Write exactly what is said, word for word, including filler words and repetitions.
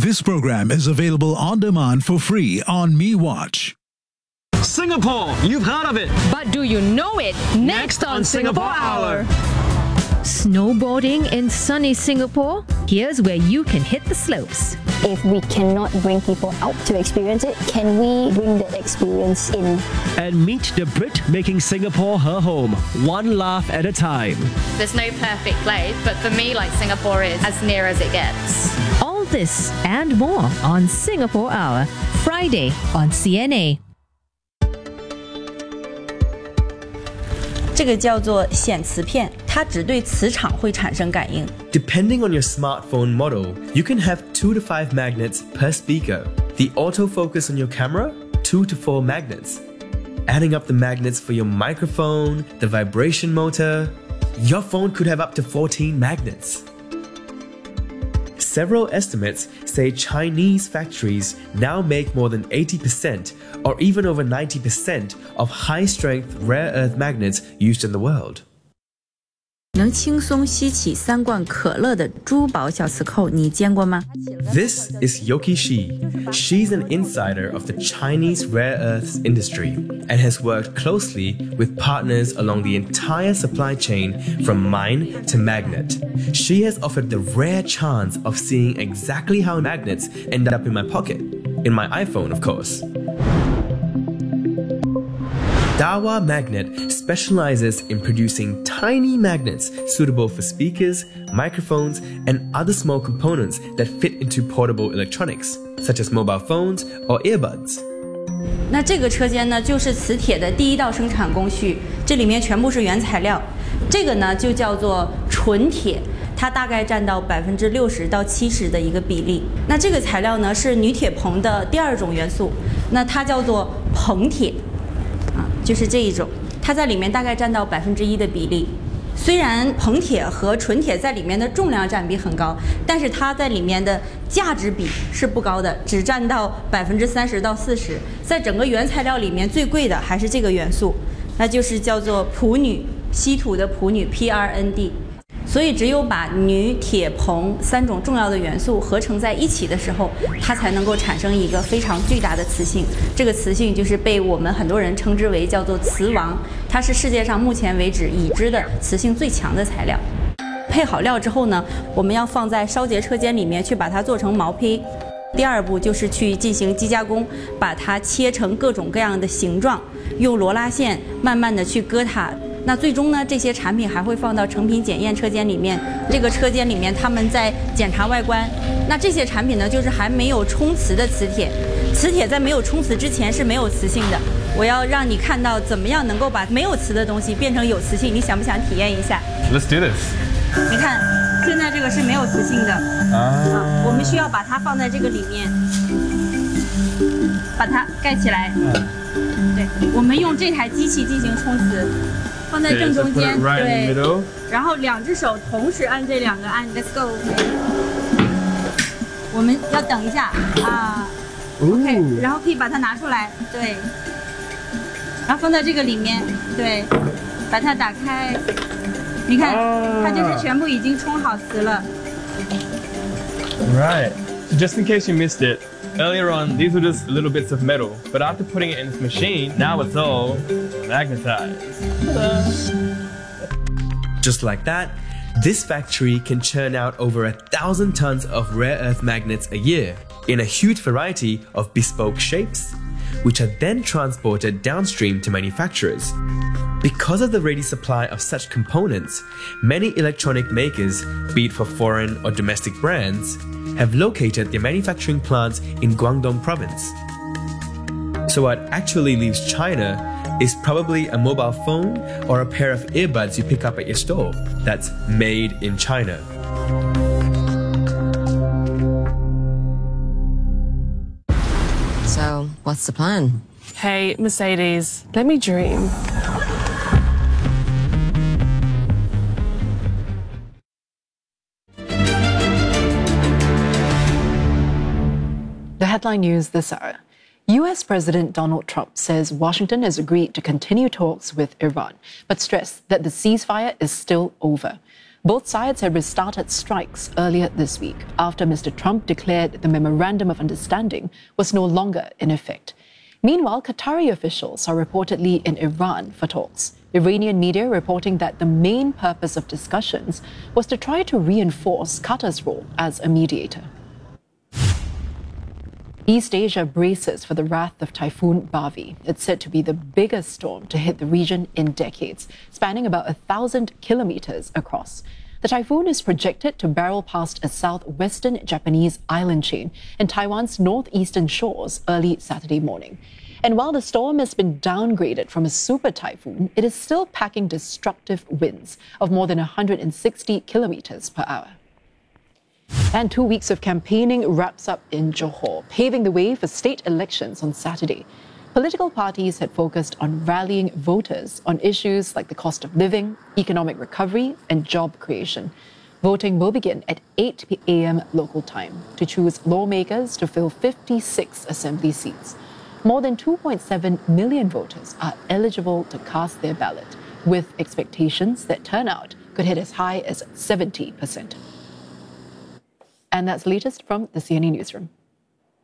This program is available on demand for free on MeWatch. Singapore, you've heard of it. But do you know it? Next, Next on Singapore Hour. Snowboarding in sunny Singapore? Here's where you can hit the slopes. If we cannot bring people out to experience it, can we bring that experience in? And meet the Brit making Singapore her home, one laugh at a time. There's no perfect place, but for me, like, Singapore is as near as it gets. All this and more on Singapore Hour, Friday on C N A. 这个叫做显磁片，它只对磁场会产生感应。 Depending on your smartphone model, you can have two to five magnets per speaker. The autofocus on your camera, two to four magnets. Adding up the magnets for your microphone, the vibration motor, your phone could have up to fourteen magnets. Several estimates say Chinese factories now make more than eighty percent or even over ninety percent of high-strength rare earth magnets used in the world. 能轻松吸起三罐可乐的珠宝小磁扣，你见过吗？ This is Yoki Shi. She's an insider of the Chinese rare earths industry and has worked closely with partners along the entire supply chain from mine to magnet. She has offered the rare chance of seeing exactly how magnets end up in my pocket, in my iPhone, of course. Dahua Magnet specializes in producing tiny magnets suitable for speakers, microphones, and other small components that fit into portable electronics, such as mobile phones or earbuds. 那这个车间呢，就是磁铁的第一道生产工序，这里面全部是原材料。这个呢，就叫做纯铁。 它大概占到百分之六十到七十的一个比例。那这个材料呢是女铁硼的第二种元素，那它叫做硼铁，啊，就是这一种，它在里面大概占到百分之一的比例。虽然硼铁和纯铁在里面的重量占比很高，但是它在里面的价值比是不高的，只占到百分之三十到四十。在整个原材料里面最贵的还是这个元素，那就是叫做砵女，稀土的砵女 P R N D。 所以，只有把铝、铁、硼三种重要的元素合成在一起的时候，它才能够产生一个非常巨大的磁性。这个磁性就是被我们很多人称之为叫做磁王，它是世界上目前为止已知的磁性最强的材料。配好料之后呢，我们要放在烧结车间里面去把它做成毛坯。第二步就是去进行机加工，把它切成各种各样的形状，用罗拉线慢慢的去割它。 那最终呢，这些产品还会放到成品检验车间里面。这个车间里面，他们在检查外观。那这些产品呢，就是还没有冲磁的磁铁。磁铁在没有冲磁之前是没有磁性的。我要让你看到怎么样能够把没有磁的东西变成有磁性。你想不想体验一下 ？Let's do this. 你看，现在这个是没有磁性的啊，啊我们需要把它放在这个里面，把它盖起来。对，我们用这台机器进行冲磁。 放在正中间，对，然后两只手同时按这两个按 ，Let's go。我们要等一下啊 ，OK， 然后可以把它拿出来，对，然后放在这个里面，对，把它打开，你看，它就是全部已经冲好磁了。 Right. So just in case you missed it, earlier on these were just little bits of metal, but after putting it in this machine, now it's all magnetized. Just like that, this factory can churn out over a thousand tons of rare earth magnets a year in a huge variety of bespoke shapes, which are then transported downstream to manufacturers. Because of the ready supply of such components, many electronic makers, be it for foreign or domestic brands, have located their manufacturing plants in Guangdong province. So what actually leaves China is probably a mobile phone or a pair of earbuds you pick up at your store that's made in China. So, what's the plan? Hey, Mercedes, let me dream. The headline news this hour. U S President Donald Trump says Washington has agreed to continue talks with Iran, but stressed that the ceasefire is still over. Both sides had restarted strikes earlier this week after Mister Trump declared the Memorandum of Understanding was no longer in effect. Meanwhile, Qatari officials are reportedly in Iran for talks. Iranian media reporting that the main purpose of discussions was to try to reinforce Qatar's role as a mediator. East Asia braces for the wrath of Typhoon Bavi. It's said to be the biggest storm to hit the region in decades, spanning about a thousand kilometers across. The typhoon is projected to barrel past a southwestern Japanese island chain and Taiwan's northeastern shores early Saturday morning. And while the storm has been downgraded from a super typhoon, it is still packing destructive winds of more than one hundred sixty kilometers per hour. And two weeks of campaigning wraps up in Johor, paving the way for state elections on Saturday. Political parties had focused on rallying voters on issues like the cost of living, economic recovery, and job creation. Voting will begin at eight a.m. local time to choose lawmakers to fill fifty-six assembly seats. More than two point seven million voters are eligible to cast their ballot, with expectations that turnout could hit as high as seventy percent. And that's the latest from the C N A Newsroom.